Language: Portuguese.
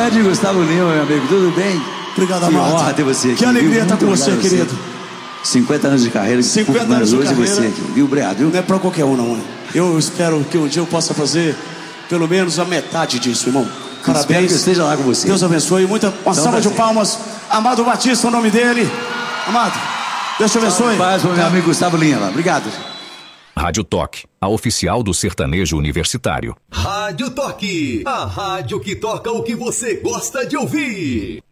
Grande Gustavo Lima, meu amigo, tudo bem? Obrigado, que Amado. honra ter você aqui. Que alegria estar com você, querido. 50 anos de carreira, 50 anos de carreira. Você aqui, viu, Obrigado, viu? Não é pra qualquer um, não, né? Eu espero que um dia eu possa fazer pelo menos a metade disso, irmão. Parabéns. Espero que eu esteja lá com você. Deus abençoe. Uma salva de palmas. Amado Batista, o nome dele. Amado, Deus te abençoe. Paz para o meu amigo Gustavo Lima. Obrigado. Rádio Toque, a oficial do sertanejo universitário. Rádio Toque, a rádio que toca o que você gosta de ouvir.